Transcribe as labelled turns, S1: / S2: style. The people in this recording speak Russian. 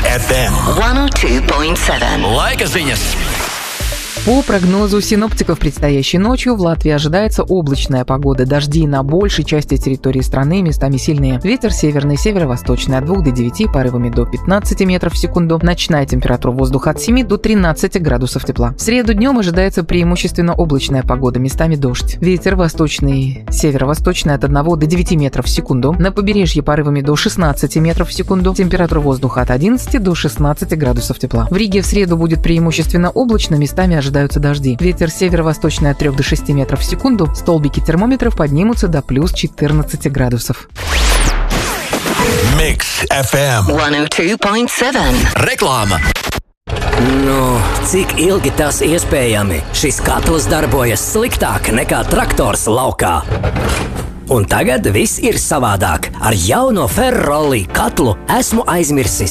S1: FM 102.7. Laika ziņas.
S2: По прогнозу синоптиков, предстоящей ночью в Латвии ожидается облачная погода. Дожди на большей части территории страны, местами сильные. Ветер северный, северо-восточный от 2 до 9, порывами до 15 метров в секунду. Ночная температура воздуха от 7 до 13 градусов тепла. В среду днем ожидается преимущественно облачная погода, местами дождь. Ветер восточный, северо-восточный от 1 до 9 метров в секунду. На побережье порывами до 16 метров в секунду. Температура воздуха от 11 до 16 градусов тепла. В Риге в среду будет преимущественно облачно, местами ожидаются дожди. Ветер северо-восточный от 3 до 6 метров в секунду. Столбики термометров поднимутся до плюс 14 градусов.
S1: Mix FM 102.7. Reklāma.
S3: Nu, cik ilgi tas iespējami? Šis katls darbojas sliktāk nekā traktors laukā. Un tagad viss ir savādāk. Ar jauno Ferroli katlu esmu aizmirsis